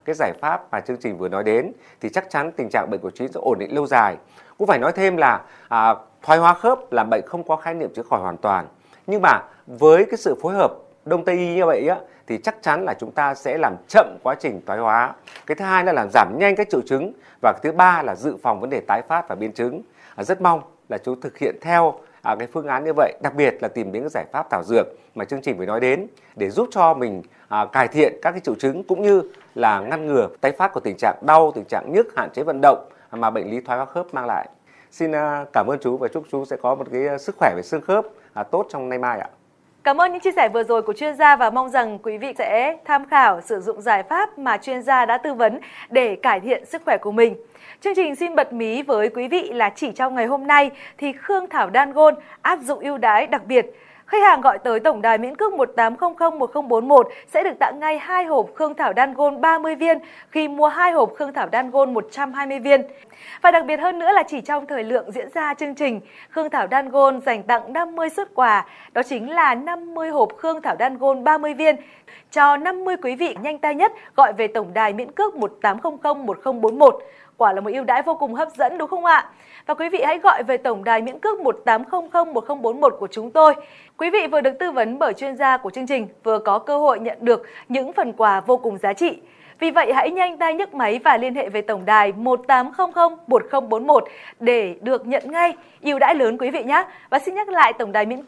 cái giải pháp mà chương trình vừa nói đến thì chắc chắn tình trạng bệnh của Trí sẽ ổn định lâu dài. Cũng phải nói thêm là thoái hóa khớp là bệnh không có khái niệm chữa khỏi hoàn toàn. Nhưng mà với cái sự phối hợp Đông Tây y như vậy á, thì chắc chắn là chúng ta sẽ làm chậm quá trình thoái hóa. Cái thứ hai là làm giảm nhanh các triệu chứng, và cái thứ ba là dự phòng vấn đề tái phát và biến chứng. Rất mong là chú thực hiện theo cái phương án như vậy, đặc biệt là tìm đến cái giải pháp thảo dược mà chương trình vừa nói đến để giúp cho mình cải thiện các cái triệu chứng cũng như là ngăn ngừa tái phát của tình trạng đau, tình trạng nhức, hạn chế vận động mà bệnh lý thoái hóa khớp mang lại. Xin cảm ơn chú và chúc chú sẽ có một cái sức khỏe về xương khớp tốt trong nay mai ạ. Cảm ơn những chia sẻ vừa rồi của chuyên gia và mong rằng quý vị sẽ tham khảo sử dụng giải pháp mà chuyên gia đã tư vấn để cải thiện sức khỏe của mình. Chương trình xin bật mí với quý vị là chỉ trong ngày hôm nay thì Khương Thảo Đan Gold áp dụng ưu đãi đặc biệt. Khách hàng gọi tới tổng đài miễn cước 18001041 sẽ được tặng ngay 2 hộp Khương Thảo Đan Gold 30 viên khi mua 2 hộp Khương Thảo Đan Gold 120 viên. Và đặc biệt hơn nữa là chỉ trong thời lượng diễn ra chương trình, Khương Thảo Đan Gold dành tặng 50 suất quà, đó chính là 50 hộp Khương Thảo Đan Gold 30 viên cho 50 quý vị nhanh tay nhất gọi về tổng đài miễn cước 18001041. Quả là một ưu đãi vô cùng hấp dẫn đúng không ạ? Và quý vị hãy gọi về tổng đài miễn cước 18001041 của chúng tôi. Quý vị vừa được tư vấn bởi chuyên gia của chương trình, vừa có cơ hội nhận được những phần quà vô cùng giá trị. Vì vậy hãy nhanh tay nhấc máy và liên hệ về tổng đài 18001041 để được nhận ngay ưu đãi lớn quý vị nhé. Và xin nhắc lại tổng đài miễn